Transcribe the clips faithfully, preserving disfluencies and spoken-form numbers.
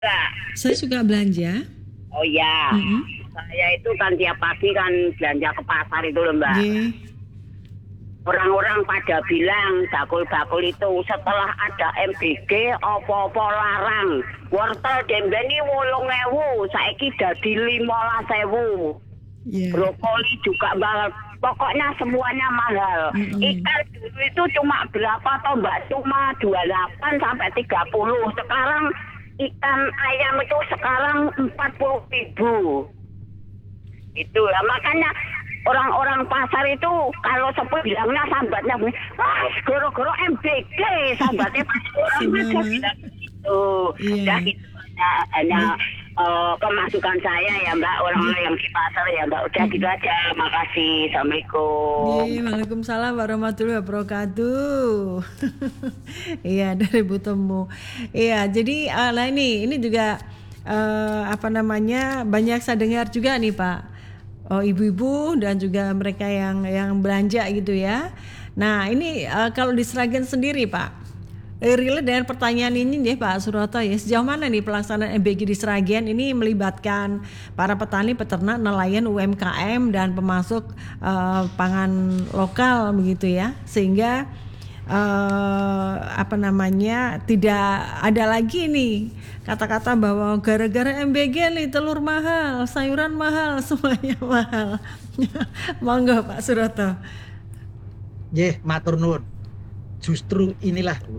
Enggak. Saya suka belanja. Oh ya, Mm-mm. saya itu kan tiap pagi kan belanja ke pasar itu loh Mbak. Nggih. Orang-orang pada bilang bakul-bakul itu setelah ada M B G opo-opo larang. Wortel dembeni wolong ewu, saiki dadi limolas ewu. Iya. Brokoli juga mahal. Pokoknya semuanya mahal. Mm-mm. Ikan dulu itu cuma berapa toh Mbak? Cuma dua puluh delapan sampai tiga puluh. Sekarang ikan ayam itu sekarang empat puluh ribu. Itu lah makanya orang-orang pasar itu kalau sepuh bilangnya sambatnya wah goro-goro M B G sambatnya pasti orang Semangat. aja bilang gitu. Iya. Ya gitu hanya, hanya eh, pemasukan saya ya Mbak, orang-orang yang di pasar ya Mbak. Udah gitu aja. Makasih. Assalamualaikum. Nggih, Waalaikumsalam warahmatullahi wabarakatuh. Iya, dari Bu Temu. Iya, jadi eh, lah ini ini juga eh, apa namanya banyak saya dengar juga nih Pak. Oh, ibu-ibu dan juga mereka yang yang belanja gitu ya. Nah, ini eh, kalau di Sragen sendiri Pak, eh, relate dengan pertanyaan ini nih Pak Suroto ya, sejauh mana nih pelaksanaan M B G di Sragen ini melibatkan para petani, peternak, nelayan, U M K M dan pemasok eh, pangan lokal begitu ya, sehingga eh, apa namanya tidak ada lagi nih kata-kata bahwa gara-gara M B G nih telur mahal, sayuran mahal, semuanya mahal. Monggo Pak Suroto. Nggih, matur nuwun. Justru inilah Bu,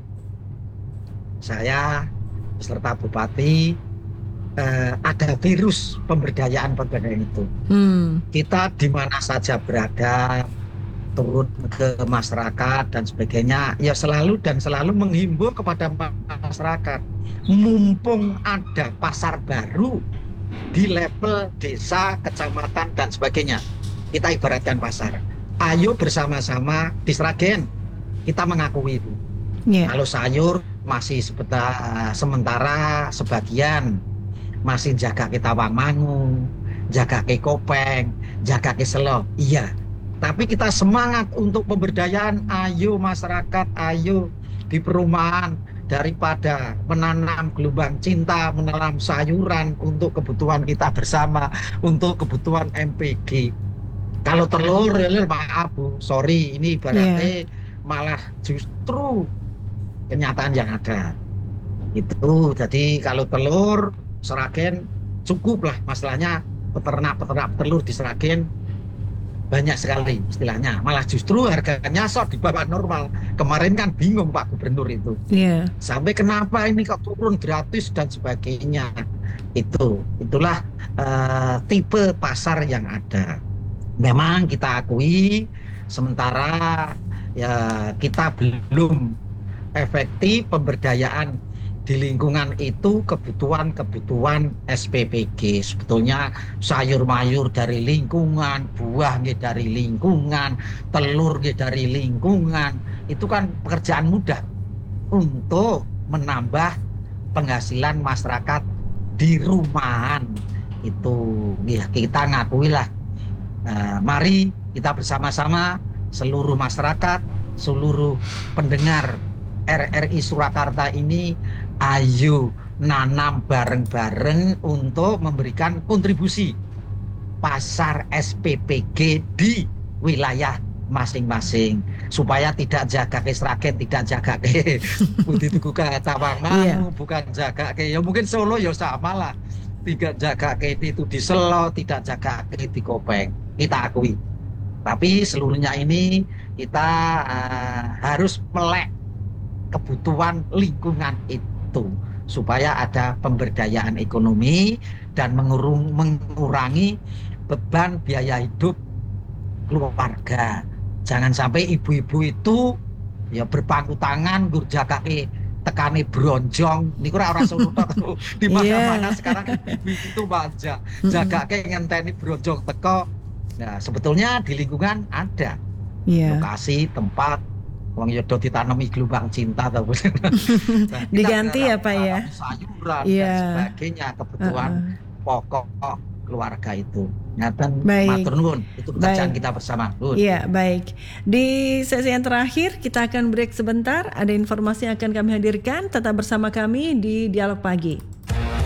saya beserta Bupati eh, ada virus pemberdayaan pemberdayaan itu. Hmm. Kita di mana saja berada, turun ke masyarakat dan sebagainya, ya selalu dan selalu menghimbau kepada masyarakat. Mumpung ada pasar baru di level desa, kecamatan dan sebagainya, kita ibaratkan pasar. Ayo bersama-sama di Sragen kita mengakui itu. Yeah. Kalau sayur masih sebeta, sementara sebagian masih jaga ke Tawangmangu, jaga ke Kopeng, jaga ke Selo. Iya. Tapi kita semangat untuk pemberdayaan. Ayo masyarakat, ayo di perumahan, daripada menanam gelombang cinta, menanam sayuran untuk kebutuhan kita bersama, untuk kebutuhan M P G. Kalau telur, maaf Bu, sorry, ini ibaratnya yeah. malah justru kenyataan yang ada. Itu, jadi kalau telur, Sragen cukup lah masalahnya, peternak-peternak telur di Sragen banyak sekali istilahnya, malah justru harganya sok di bawah normal. Kemarin kan bingung Pak Gubernur itu, yeah. sampai kenapa ini kok turun gratis dan sebagainya. Itu itulah uh, tipe pasar yang ada. Memang kita akui sementara ya kita belum efektif pemberdayaan di lingkungan itu. Kebutuhan-kebutuhan S P P G sebetulnya sayur mayur dari lingkungan, buah dari lingkungan, telur dari lingkungan, itu kan pekerjaan mudah untuk menambah penghasilan masyarakat di rumahan. Itu ya kita ngakui lah. Nah, mari kita bersama-sama seluruh masyarakat, seluruh pendengar R R I Surakarta ini, ayo nanam bareng-bareng untuk memberikan kontribusi pasar S P P G di wilayah masing-masing, supaya tidak jaga ke Sragen, tidak jaga ke Budi Tugu ke Tawangmangu, yeah. bukan jaga ke ya mungkin Solo ya sama lah, tidak jaga ke itu di Selo, tidak jaga ke di Kopeng, kita akui. Tapi seluruhnya ini kita uh, harus melek kebutuhan lingkungan itu supaya ada pemberdayaan ekonomi dan mengurung, mengurangi beban biaya hidup keluarga. Jangan sampai ibu-ibu itu ya berpangku tangan gur jakake tekane bronjong niku ora ora Solo di mana-mana yeah. Sekarang ibu itu manja jakake ngenteni bronjong teko. Nah, sebetulnya di lingkungan ada yeah. lokasi tempat wong yodo ditanami gelombang cinta atau nah, diganti ya Pak ya, sayuran yeah. dan sebagainya, kebutuhan uh-uh. pokok keluarga itu. Ngaten matur nuwun, itu pekerjaan baik. Kita bersama. Iya, baik. Di sesi yang terakhir kita akan break sebentar, ada informasi yang akan kami hadirkan, tetap bersama kami di Dialog Pagi.